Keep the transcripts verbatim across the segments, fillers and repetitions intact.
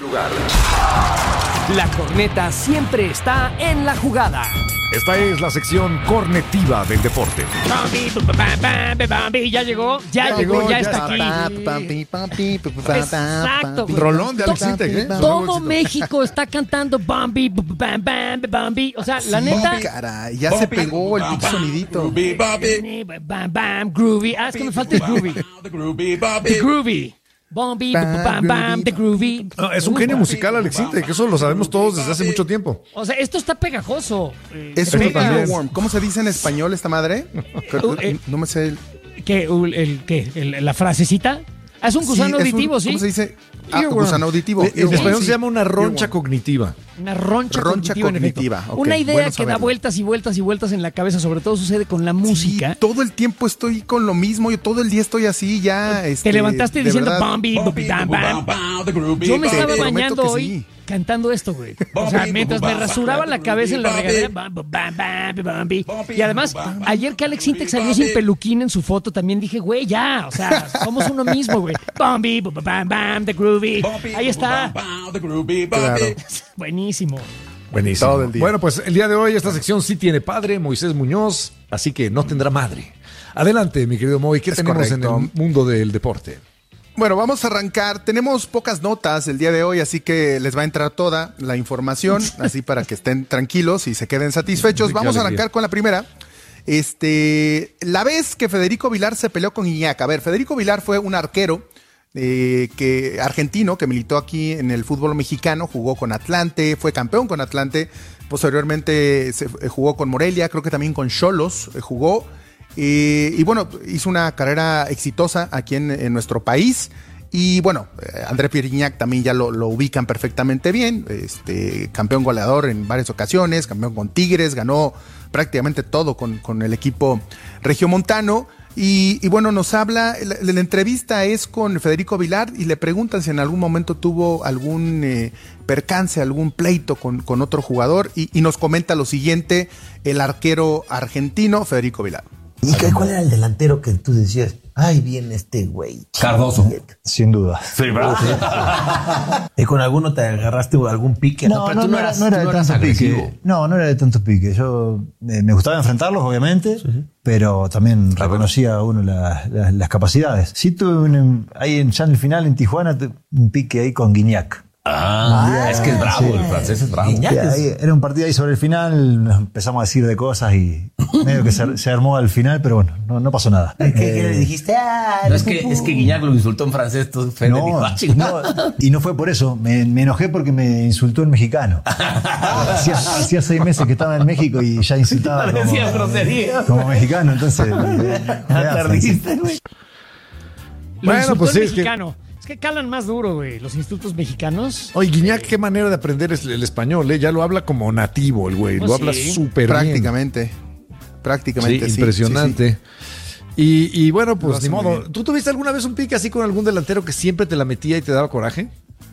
lugar. La corneta siempre está en la jugada. Esta es la sección cornetiva del deporte. Bambi, bam, bam, Bambi, ya llegó, ya, ya llegó, ya, ya está aquí. Exacto, güey. Rolón de Alex Sintek, ¿eh? Todo México está cantando Bambi, bam, bam, Bambi. O sea, la neta. Caray, ya se pegó el pinche sonidito. Bam, bam, groovy. Ah, es que me falta el groovy. The groovy. Bambi, bam, bam, the groovy. No, es un genio musical, Alex Sintek, que eso lo sabemos todos desde hace mucho tiempo. O sea, esto está pegajoso. Es un earworm. ¿Cómo se dice en español esta madre? No me sé el... ¿Qué? El, ¿qué? El, ¿La frasecita? Ah, es un gusano sí, auditivo, un, ¿sí? ¿Cómo se dice? Ah, gusano auditivo. En español sí. Se llama una roncha cognitiva. Una roncha, roncha cognitiva. cognitiva. Okay, una idea bueno que saberlo. Da vueltas y vueltas y vueltas en la cabeza, sobre todo sucede con la música. Sí, todo el tiempo estoy con lo mismo, yo todo el día estoy así ya. Te este, levantaste diciendo Bambi, bam, bam. Yo me estaba bañando hoy sí. cantando esto, güey. O sea, mientras me rasuraba la cabeza en la regadera, bam, bam, bam, Bambi. Y además, ayer que Alex Sintek salió sin peluquín en su foto, también dije, güey, ya, o sea, somos uno mismo, güey. Bambi, bam, bam, the groovy. Ahí está. Claro. Buenísimo. Buenísimo. Todo el día. Bueno, pues el día de hoy esta sección sí tiene padre, Moisés Muñoz, así que no tendrá madre. Adelante, mi querido Moy, ¿qué es tenemos correcto. En el mundo del deporte? Bueno, vamos a arrancar. Tenemos pocas notas el día de hoy, así que les va a entrar toda la información, así para que estén tranquilos y se queden satisfechos. Vamos a arrancar con la primera. Este, la vez que Federico Vilar se peleó con Gignac. A ver, Federico Vilar fue un arquero eh, que, argentino que militó aquí en el fútbol mexicano, jugó con Atlante, fue campeón con Atlante, posteriormente se, eh, jugó con Morelia, creo que también con Xolos eh, jugó. Eh, y bueno, hizo una carrera exitosa aquí en, en nuestro país. Y bueno, eh, André Pierre Gignac también ya lo, lo ubican perfectamente bien. Este, campeón goleador en varias ocasiones, campeón con Tigres, ganó prácticamente todo con, con el equipo regiomontano. Y, y bueno, nos habla, la, la entrevista es con Federico Vilar y le preguntan si en algún momento tuvo algún eh, percance, algún pleito con, con otro jugador. Y, y nos comenta lo siguiente, el arquero argentino Federico Vilar. ¿Y cuál era el delantero que tú decías? Ay, viene este güey. Cardoso. Sin duda. Sí, ¿verdad? ¿Y con alguno te agarraste algún pique? No, no, no, no, eras, no era de tanto agresivo. pique. No, no era de tanto pique. Yo eh, me gustaba enfrentarlos, obviamente, sí, sí. pero también reconocía a uno la, la, las capacidades. Sí tuve un, ahí en, ya en el final en Tijuana un pique ahí con Gignac. Ah, ah, es que es bravo, sí. El francés es bravo. Sí, ahí, era un partido ahí sobre el final, nos empezamos a decir de cosas y medio que se, se armó al final, pero bueno, no, no pasó nada. ¿Qué, ¿Qué le dijiste? Ah, no, es que, es que Gignac lo insultó en francés, tú, Fede, no, dijo, ah, no, y no fue por eso, me, me enojé porque me insultó en mexicano. hacía, hacía seis meses que estaba en México y ya insultaba como, decía grosería. como mexicano, entonces... Tardiste, güey. Bueno, pues sí, mexicano. Es que calan más duro, güey, los institutos mexicanos. Oye, Gignac, qué manera de aprender es el español, ¿eh? Ya lo habla como nativo el güey, oh, lo sí. habla súper bien. Prácticamente, prácticamente, sí. Impresionante. Sí, sí. Y, y bueno, pues ni modo. ¿Tú tuviste alguna vez un pique así con algún delantero que siempre te la metía y te daba coraje?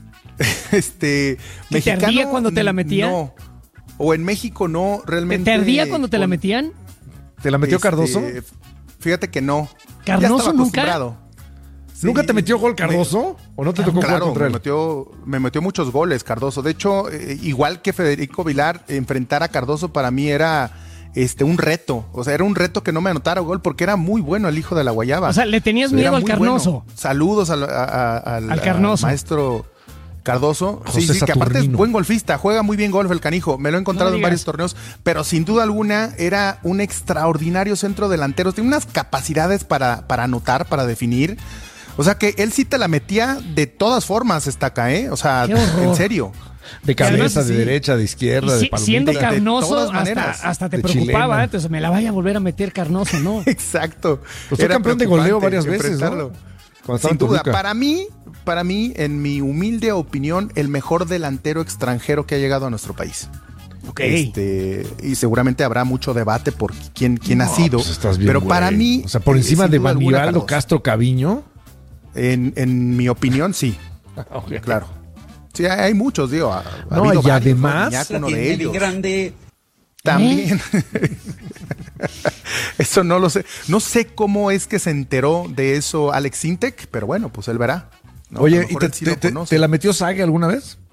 este, ¿Que mexicano, te ardía cuando te la metía? No, o en México no, realmente. ¿Te ardía cuando te con, la metían? ¿Te la metió este, Cardoso? Fíjate que no. ¿Cardoso nunca? Sí. ¿Nunca te metió gol Cardoso? Me, ¿O no te tocó claro, jugar contra él? Me metió, me metió muchos goles Cardoso. De hecho, eh, igual que Federico Vilar, enfrentar a Cardoso para mí era este un reto. O sea, era un reto que no me anotara gol porque era muy bueno el hijo de la guayaba. O sea, ¿le tenías miedo al Carnoso? Bueno. Saludos al, a, a, al, al Carnoso. Al maestro Cardoso. José sí, sí, Saturnino. Que aparte es buen golfista, juega muy bien golf el canijo. Me lo he encontrado no en varios torneos, pero sin duda alguna era un extraordinario centro delantero. Tiene unas capacidades para, para anotar, para definir. O sea que él sí te la metía de todas formas, Estaca, ¿eh? O sea, en serio. De cabeza, de sí. derecha, de izquierda, si, de palomita. Siendo Carnoso, hasta, hasta te preocupaba, ¿eh? Entonces me la vaya a volver a meter Carnoso, ¿no? Exacto. Pues fue campeón de goleo varias veces, ¿no? Sin duda, para mí, para mí, en mi humilde opinión, el mejor delantero extranjero que ha llegado a nuestro país. Okay. Este, y seguramente habrá mucho debate por quién, quién no, ha sido. Pues estás bien, pero güey. Para mí... O sea, por encima de Banibaldo Castro Caviño... En, en mi opinión, sí. Okay. Claro. Sí, hay, hay muchos, digo. Ha, no, ha y varios, además... Uno de ellos. Grande. También. ¿Eh? Eso no lo sé. No sé cómo es que se enteró de eso Alex Sintek, pero bueno, pues él verá. ¿No? Oye, ¿y te, sí te, te, te la metió Sague alguna vez?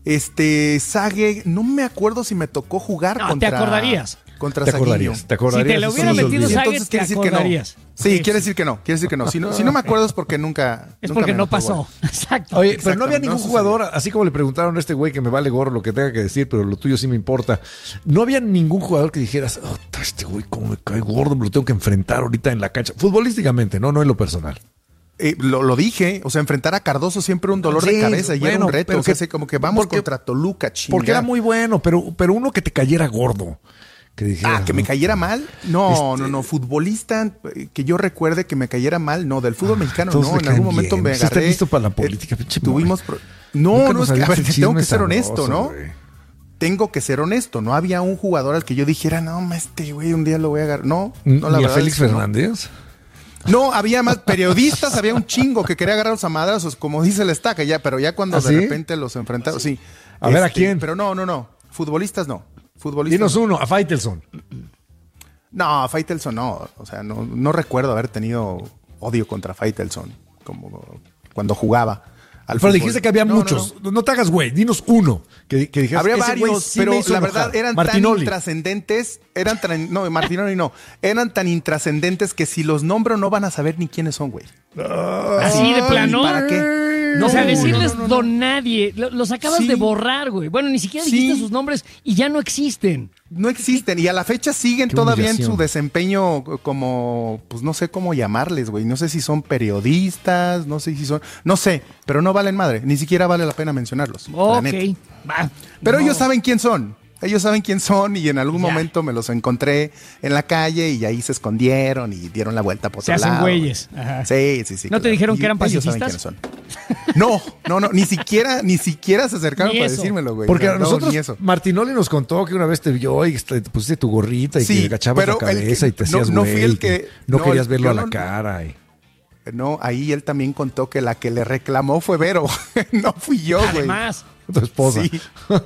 Este, Sague, no me acuerdo si me tocó jugar no, contra... te acordarías. Contra te acordarías, te acordarías. Si te lo hubiera sí, metido Sague, entonces te quiere decir que no. acordarías. Sí, quiere decir que no, quiere decir que no. Si no, si no me acuerdo es porque nunca... Es nunca porque me no tocó, pasó. güey. Exacto. Oye, pero no había ningún no jugador, así como le preguntaron a este güey que me vale gorro lo que tenga que decir, pero lo tuyo sí me importa. No había ningún jugador que dijeras, oh, este güey cómo me cae gordo, me lo tengo que enfrentar ahorita en la cancha. Futbolísticamente, no, no en lo personal. Eh, lo, lo dije, o sea, enfrentar a Cardoso siempre un dolor Sí, de cabeza y bueno, era un reto. pero O sea, que- como que vamos porque- contra Toluca, chingada. Porque era muy bueno, pero, pero uno que te cayera gordo. Que dijera, Ah, que me ¿no? cayera mal. No, Este- no, no. Futbolista eh, que yo recuerde que me cayera mal. No, del fútbol mexicano todos no. me En algún caen momento bien. me Pues está agarré. listo para la eh, política, pinche tuvimos. Moy. pro- No, Nunca no, nos es que, a habías ver, hecho tengo que chisme ser honesto, sabroso, ¿no? güey. Tengo que ser honesto. No había un jugador al que yo dijera, no, ma, este güey un día lo voy a agarrar. No, no, la ¿Ni a verdad Félix es que no. Fernández? No, había más periodistas, había un chingo que quería agarrarlos a madrazos, como dice el estaca, ya, pero ya cuando ¿Ah, de sí? repente los enfrentaron, sí. A ver, ¿a quién? Pero no, no, no. Futbolistas no. Futbolistas. Dinos no. uno, a Faitelson. No, Faitelson no. O sea, no, no recuerdo haber tenido odio contra Faitelson como cuando jugaba al Pero fútbol. dijiste que había No, no, muchos. no. No, te hagas güey, dinos uno. Que, que dijeras, Habría ese güey varios, sí me pero hizo la enojar. verdad eran Martinoli. tan intrascendentes, eran tan, no, Martinoli no, eran tan intrascendentes que si los nombro no van a saber ni quiénes son, güey. Así de plano. ¿Para qué? No, o sea, No, decirles no, no, no, don nadie. Lo- Los acabas Sí. de borrar, güey. Bueno, ni siquiera dijiste Sí. sus nombres y ya no existen. No existen y a la fecha siguen Qué todavía en humillación. su desempeño como, pues no sé cómo llamarles, güey. No sé si son periodistas, no sé si son, no sé, pero no valen madre. Ni siquiera vale la pena mencionarlos. la Ok. neta. Va. Pero No. ellos saben quién son. Ellos saben quién son y en algún Ya. momento me los encontré en la calle y ahí se escondieron y dieron la vuelta por Se otro hacen lado. güeyes. Ajá. Sí, sí, sí. ¿No te claro. dijeron Y que eran ellos saben pacifistas? quiénes son. No, no, no, ni siquiera, ni siquiera se acercaron Ni para eso. decírmelo, güey. Porque No, a no, nosotros, ni eso. Martinoli nos contó que una vez te vio y te pusiste tu gorrita y Sí, que agachabas la pero el que- cabeza y te no- hacías no güey. fui el y que- no, no, querías el- verlo yo a la no- cara. y- No, ahí él también contó que la que le reclamó fue Vero. No fui yo, güey. Además, Tu esposa. Sí,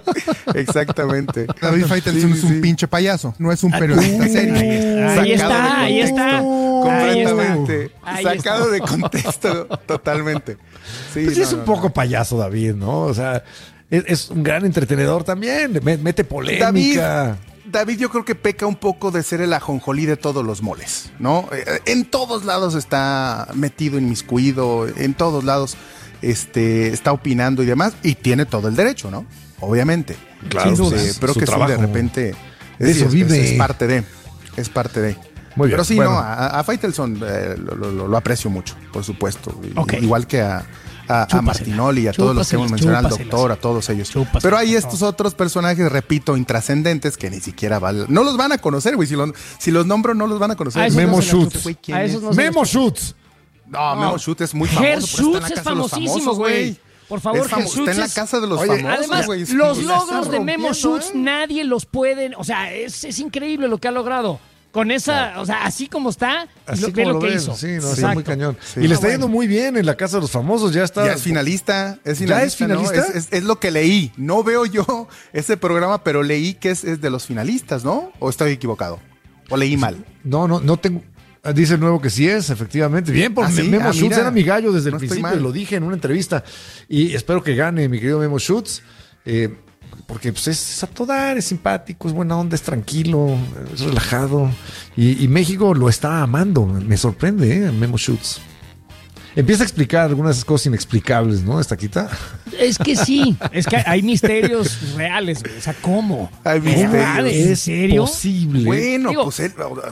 exactamente. David Faitelson Sí, es un sí. pinche payaso, no es un periodista ¿En serio? ahí está, Sacado de ahí está. contexto, Ahí está. Completamente. Ahí Sacado está. de contexto totalmente. Sí, Pues sí no, es un no, poco no. payaso, David, ¿no? O sea, es, es un gran entretenedor también. me- Mete polémica. David, yo creo que peca un poco de ser el ajonjolí de todos los moles, ¿no? Eh, En todos lados está metido, inmiscuido, en todos lados este, está opinando y demás, y tiene todo el derecho, ¿no? Obviamente. Claro, Este, pues, es pero su que sí, trabajo. de repente... De sí, eso es, vive. Es, es parte de, es parte de. Muy bien, Pero sí, bueno. no, a, a Faitelson eh, lo, lo- lo aprecio mucho, por supuesto. Y- Ok. Igual que a, a, a Chúpasela, Martinoli y a todos los que hemos chúpaselas, mencionado, al chúpaselas. doctor, a todos ellos. Chúpaselas, Pero hay por estos otros personajes, repito, intrascendentes que ni siquiera valen. No los van a conocer, güey. Si, los- si los nombro, no los van a conocer. A esos Memo no se las Schutz. chupas. Güey, ¿quién A es? esos no se las Memo chupas. Schutz. No, Memo Schutz es muy Ger famoso. pero está en la Schutz es casa de los famosísimo, famosos, güey. Por favor, Es famo- Ger Schutz Está en la es- casa de los Oye, famosos, Además, güey. Es los como- logros de Memo rompiendo, Schutz ¿eh? nadie los pueden. O sea, es, es increíble lo que ha logrado. Con esa, o sea, así como está, Así lo, ve como lo que ves, hizo. Sí, no, está Exacto. muy cañón. Sí. Y le Ah, está yendo bueno. muy bien en la Casa de los Famosos. Ya está. Ya es finalista, es finalista. ¿Ya es finalista? ¿no? Es, es- es lo que leí. No veo yo ese programa, pero leí que es, es de los finalistas, ¿no? ¿O estoy equivocado? ¿O leí mal? No, no, no tengo. Dice el nuevo que sí es, efectivamente. Bien, por ¿Ah, sí? Memo Ah, Schutz mira. era mi gallo desde el No estoy principio, mal. lo dije en una entrevista. Y espero que gane mi querido Memo Schutz. eh, porque pues, es a todo dar, es simpático, es buena onda, es tranquilo, es relajado. Y, y México lo está amando. Me sorprende, ¿eh? Memo Schutz. Empieza a explicar algunas cosas inexplicables, ¿no? Esta quita. Es que sí, es que hay misterios reales, güey. O sea, ¿cómo? Hay ¿De misterios. verdad? ¿En Es serio? posible. Bueno, Digo- pues él,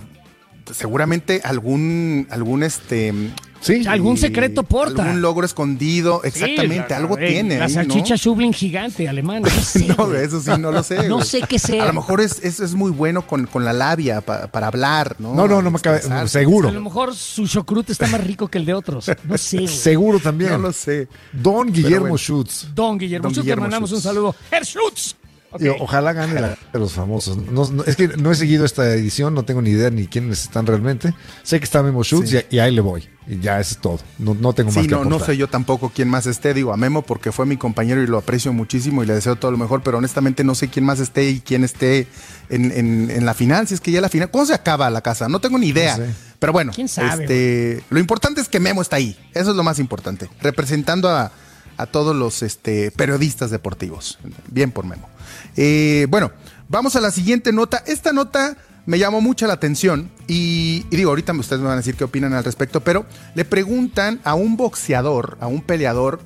seguramente algún, algún este... Sí. Algún secreto porta. Algún logro escondido, Sí, exactamente, la- algo eh, tiene. La ahí, ¿no? salchicha Schublin gigante alemán. No, sé, No, güey. eso sí, no lo sé. No güey. sé qué sea. A lo mejor es, es, es muy bueno con, con la labia pa- para hablar, ¿no? No, no, no me cabe. Expresarse. Seguro. A lo mejor su chocrut está más rico que el de otros. No sé, güey. Seguro también. No lo sé. Don Guillermo bueno. Schutz. Don Guillermo Don Schutz, te Guillermo mandamos Schutz. un saludo. ¡Herr Schutz! Ok. Y ojalá gane la de los famosos. No, no, es que no he seguido esta edición, no tengo ni idea ni quiénes están realmente. Sé que está Memo Schutz Sí. y, y ahí le voy. Y ya eso es todo. No, no tengo más Sí, que no, no aportar. sé yo tampoco quién más esté. Digo, a Memo porque fue mi compañero y lo aprecio muchísimo y le deseo todo lo mejor, pero honestamente no sé quién más esté y quién esté en, en, en la final. Si es que ya la final. ¿Cuándo se acaba la casa? No tengo ni idea. No sé. Pero bueno, ¿Quién sabe, este, lo importante es que Memo está ahí. Eso es lo más importante. Representando a, a todos los este, periodistas deportivos. Bien por Memo. Eh, bueno, vamos a la siguiente nota. Esta nota me llamó mucho la atención y, y digo, ahorita ustedes me van a decir qué opinan al respecto, pero le preguntan a un boxeador, a un peleador,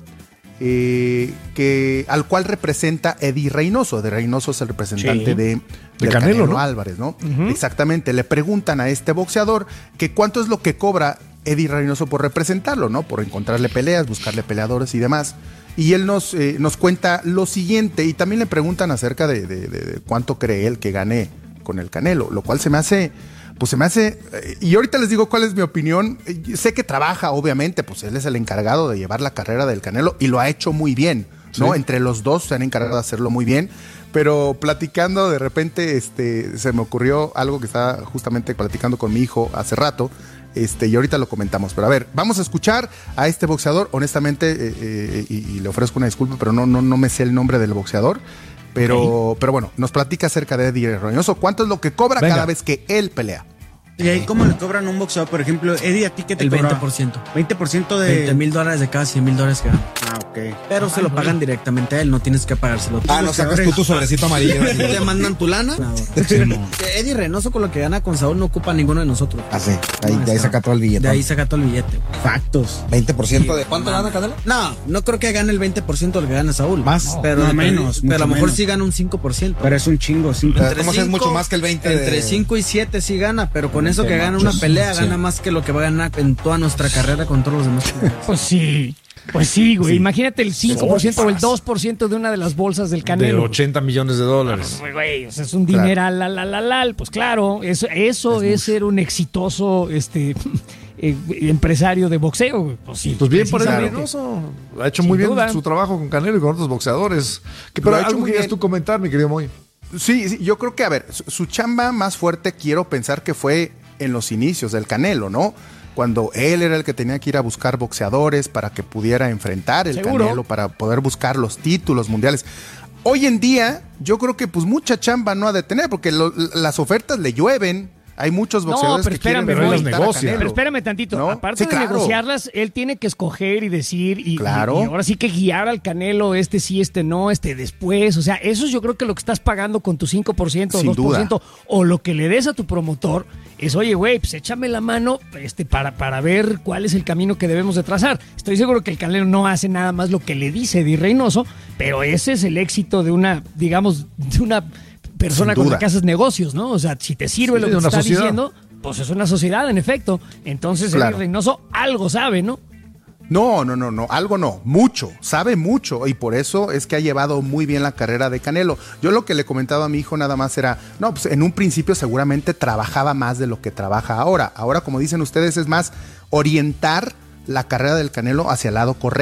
eh, que, al cual representa Eddie Reynoso. Eddie Reynoso es el representante sí. de, de Canelo, Canelo ¿no? Álvarez, ¿no? Uh-huh. Exactamente, le preguntan a este boxeador que cuánto es lo que cobra Eddie Reynoso por representarlo, ¿no? Por encontrarle peleas, buscarle peleadores y demás. Y él nos, eh, nos cuenta lo siguiente, y también le preguntan acerca de, de, de, de cuánto cree él que gane con el Canelo, lo cual se me hace, pues se me hace, eh, y ahorita les digo cuál es mi opinión. Eh, sé que trabaja, obviamente, pues él es el encargado de llevar la carrera del Canelo y lo ha hecho muy bien, ¿no? Sí. Entre los dos se han encargado de hacerlo muy bien, pero platicando de repente, este, se me ocurrió algo que estaba justamente platicando con mi hijo hace rato. Este, y ahorita lo comentamos, pero a ver, vamos a escuchar a este boxeador, honestamente, eh, eh, y, y le ofrezco una disculpa, pero no, no, no me sé el nombre del boxeador, pero, okay. pero bueno, nos platica acerca de Eddie Reynoso, cuánto es lo que cobra Venga. cada vez que él pelea. ¿Y ahí cómo le cobran a un boxeador? Por ejemplo, Eddie, ¿a ti qué te El cobra? veinte por ciento. veinte por ciento de... veinte mil dólares de cada cien mil dólares que gana. Ah, ok. Pero ah, se lo pagan bueno. directamente a él, no tienes que pagárselo. Ah, no sacas tú tu sobrecito amarillo. ¿Te mandan tu lana? No. Sí, no. Eddie Reynoso con lo que gana con Saúl no ocupa a ninguno de nosotros. Ah, sí. Ahí, no, de ahí saca todo el billete. De ahí saca todo el billete. Factos. veinte por ciento de... ¿Cuánto gana Canelo? No, no creo que gane el veinte por ciento de lo que gana Saúl. Más, no, pero no, menos. Pero a lo mejor menos. sí gana un cinco por ciento. Pero es un chingo. cinco. ¿Cómo si es mucho más que el veinte? Entre de... cinco y siete sí gana, pero con eso que gana una pelea, sí. gana más que lo que va a ganar en toda nuestra carrera con todos los demás. Pues sí. Pues sí, güey. Sí. Imagínate el cinco por ciento o el dos por ciento de una de las bolsas del Canelo. De ochenta millones de dólares. Pues, güey, o sea, es un dineral, claro. la, la, la, la, pues claro, eso, eso es, es ser un exitoso este, eh, empresario de boxeo, güey. Pues sí. Pues bien por Eddie Reynoso. Ha hecho Sin muy bien duda. su trabajo con Canelo y con otros boxeadores. ¿Qué, pero algo querías tú comentar, mi querido Moy? Sí, sí, yo creo que, a ver, su, su chamba más fuerte quiero pensar que fue en los inicios del Canelo, ¿no? Cuando él era el que tenía que ir a buscar boxeadores para que pudiera enfrentar el ¿Seguro? Canelo, para poder buscar los títulos mundiales. Hoy en día, yo creo que pues mucha chamba no ha de tener, porque lo, las ofertas le llueven. Hay muchos boxeadores no, pero que quieren pero los negocios. Pero espérame tantito. ¿No? Aparte sí, de claro. negociarlas, él tiene que escoger y decir y, claro. y, y ahora sí que guiar al Canelo, este sí, este no, este después. O sea, eso es yo creo que lo que estás pagando con tu cinco por ciento o dos por ciento duda. O lo que le des a tu promotor es, oye, güey, pues échame la mano este, para, para ver cuál es el camino que debemos de trazar. Estoy seguro que el Canelo no hace nada más lo que le dice Eddie Reynoso, pero ese es el éxito de una, digamos, de una persona con la que haces negocios, ¿no? O sea, si te sirve sí, lo que te está sociedad. diciendo, pues es una sociedad, en efecto. Entonces, claro. Eddie Reynoso algo sabe, ¿no? No, no, no, no, algo no, mucho, sabe mucho, y por eso es que ha llevado muy bien la carrera de Canelo. Yo lo que le comentaba a mi hijo nada más era, no, pues en un principio seguramente trabajaba más de lo que trabaja ahora. Ahora, como dicen ustedes, es más orientar la carrera del Canelo hacia el lado correcto.